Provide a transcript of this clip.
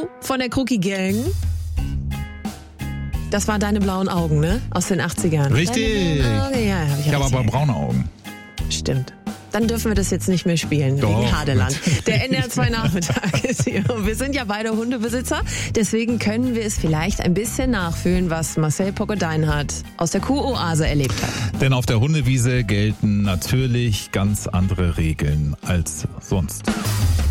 Lou von der Crookie Gang. Das waren deine blauen Augen, ne? Aus den 80ern. Richtig. Ja, hab Ich habe aber braune Augen. Stimmt. Dann dürfen wir das jetzt nicht mehr spielen, Doch, wegen Hadeland. Der NDR 2 Nachmittag ist hier. Und wir sind ja beide Hundebesitzer, deswegen können wir es vielleicht ein bisschen nachfühlen, was Marcel Pogodain aus der Kuhoase erlebt hat. Denn auf der Hundewiese gelten natürlich ganz andere Regeln als sonst.